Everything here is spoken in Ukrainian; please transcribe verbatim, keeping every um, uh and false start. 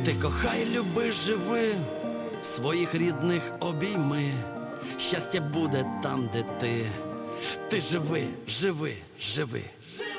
Ти кохай, люби, живи, своїх рідних обійми. Щастя буде там, де ти. Ти живи, живи, живи.